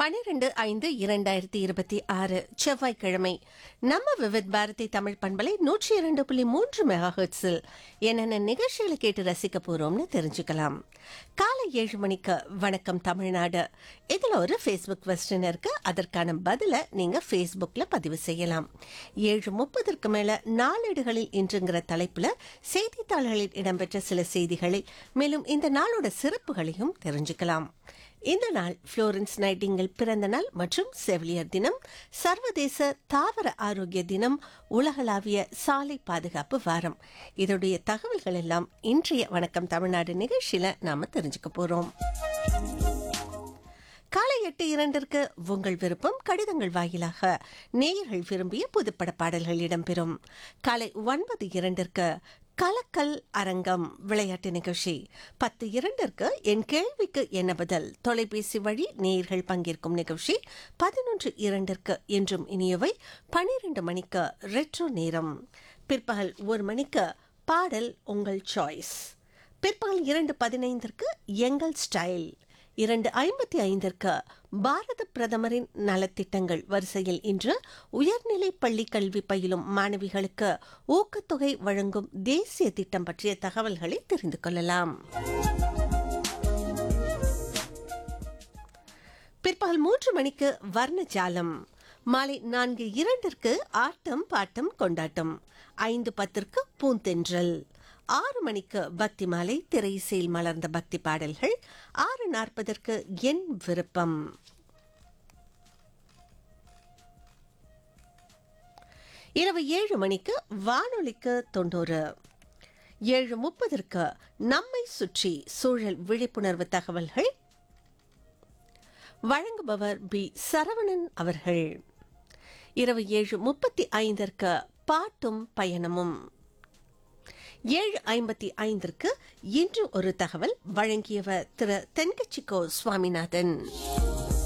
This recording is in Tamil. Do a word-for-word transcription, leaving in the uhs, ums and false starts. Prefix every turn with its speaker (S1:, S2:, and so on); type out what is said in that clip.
S1: பனிரெண்டு ஐந்து இரண்டாயிரத்தி இருபத்தி ஆறு செவ்வாய்க்கிழமை நம்ம விவித் பாரதி தமிழ் பண்பலை நூற்றி இரண்டு புள்ளி மூன்று மெகா ஹெர்ட்ஸில் என்னென்ன நிகழ்ச்சிகளை கேட்டு ரசிக்க போறோம்னு தெரிஞ்சுக்கலாம். காலை ஏழு மணிக்கு வணக்கம் தமிழ்நாடு. இதுல ஒரு ஃபேஸ்புக் கொஸ்டின் இருக்கு. அதற்கான பதிலை நீங்க ஃபேஸ்புக்ல பதிவு செய்யலாம். ஏழு முப்பதற்கு மேல நாளேடுகளில் இன்றுங்கிற தலைப்புல செய்தித்தாள்களில் இடம்பெற்ற சில செய்திகளை மேலும் இந்த நாளோட சிறப்புகளையும் தெரிஞ்சுக்கலாம். இந்த நாள் புளோரன்ஸ் நைட்டிங்கேல் பிறந்த நாள் மற்றும் செவிலியர் தினம், சர்வதேச தாவர ஆரோக்கிய தினம், உலகளாவிய சாலை பாதுகாப்பு வாரம். இதோடைய தகவல்கள் எல்லாம் இன்றைய வணக்கம் தமிழ்நாடு நிகழ்ச்சியில நாம தெரிஞ்சுக்க போறோம். காலை எட்டு இரண்டிற்கு உங்கள் விருப்பம் கடிதங்கள் வாயிலாக நேயர்கள் விரும்பிய புதுப்பட பாடல்கள் இடம்பெறும். காலை ஒன்பது இரண்டிற்கு கலக்கல் அரங்கம் விளையாட்டு நிகழ்ச்சி. பத்து இரண்டிற்கு என் கேள்விக்கு என்ன பதில் தொலைபேசி வழி நேயர்கள் பங்கேற்கும் நிகழ்ச்சி. பதினொன்று இரண்டிற்கு என்றும் இனியவை. பனிரெண்டு மணிக்கு ரெட்ரோ நேரம். பிற்பகல் ஒரு மணிக்கு பாடல் உங்கள் சாய்ஸ். பிற்பகல் இரண்டு பதினைந்திற்கு எங்கள் ஸ்டைல். இரண்டு ஐம்பத்தி ஐந்திற்கு பாரத பிரதமரின் நலத்திட்டங்கள் வரிசையில் இன்று உயர்நிலை பள்ளி கல்வி பயிலும் மாணவிகளுக்கு ஊக்கத்தொகை வழங்கும் தேசிய திட்டம் பற்றிய தகவல்களை தெரிந்து கொள்ளலாம். பிற்பகல் மூன்று மணிக்கு வர்ணஜாலம். மாலை நான்கு இரண்டிற்கு ஆட்டம் பாட்டம் கொண்டாட்டம். ஐந்து பத்திற்கு பூந்தென்றல். ஆறு மணிக்கு பக்தி மாலை திரைசையில் மலர்ந்த பக்தி பாடல்கள். ஆறு நாற்பதற்கு என் விருப்பம். இரவு ஏழு மணிக்கு வானொலிக்கு தொண்ணூறு. ஏழு முப்பதற்கு நம்மை சுற்றி சூழல் விழிப்புணர்வு தகவல்கள் வழங்குபவர் பி சரவணன் அவர்கள். இரவு ஏழு முப்பத்தி ஐந்திற்கு பாட்டும் பயணமும். ஏழு ஐம்பத்தி ஐந்திற்கு இன்று ஒரு தகவல் வழங்கியவர் திரு தென்கட்சிக்கோ சுவாமிநாதன்.